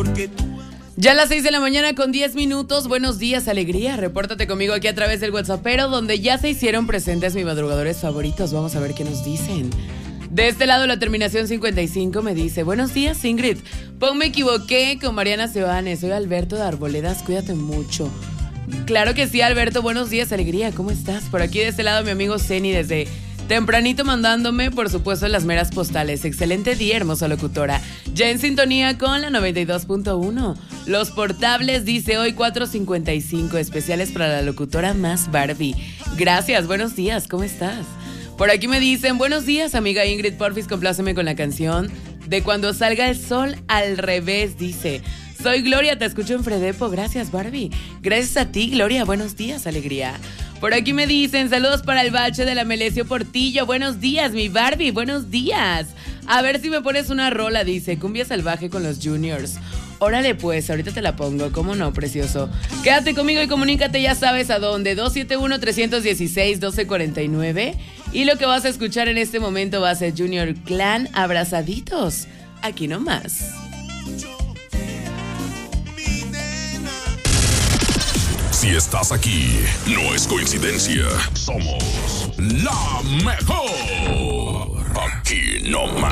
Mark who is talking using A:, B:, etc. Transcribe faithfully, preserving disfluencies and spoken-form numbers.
A: Ya a las seis de la mañana con diez minutos. Buenos días, alegría. Repórtate conmigo aquí a través del WhatsAppero, donde ya se hicieron presentes mis madrugadores favoritos. Vamos a ver qué nos dicen. De este lado, la terminación cincuenta y cinco me dice: buenos días, Ingrid. Pon me equivoqué con Mariana Sebanes. Soy Alberto de Arboledas. Cuídate mucho. Claro que sí, Alberto. Buenos días, alegría. ¿Cómo estás? Por aquí de este lado, mi amigo Zeni desde tempranito mandándome, por supuesto, las meras postales. Excelente día, hermosa locutora. Ya en sintonía con la noventa y dos punto uno. Los portables, dice hoy cuatro cincuenta y cinco, especiales para la locutora más Barbie. Gracias, buenos días, ¿cómo estás? Por aquí me dicen: buenos días, amiga Ingrid, porfis, compláceme con la canción de Cuando salga el sol al revés, dice. Soy Gloria, te escucho en Fredepo. Gracias, Barbie. Gracias a ti, Gloria. Buenos días, alegría. Por aquí me dicen: saludos para el bache de la Melesio Portillo. Buenos días, mi Barbie. Buenos días. A ver si me pones una rola, dice. Cumbia salvaje con los Juniors. Órale pues, ahorita te la pongo. ¿Cómo no, precioso? Quédate conmigo y comunícate, ya sabes a dónde. dos siete uno, tres uno seis, uno dos cuatro nueve. Y lo que vas a escuchar en este momento va a ser Junior Clan, Abrazaditos. Aquí nomás.
B: Si estás aquí, no es coincidencia. Somos la mejor. Aquí nomás.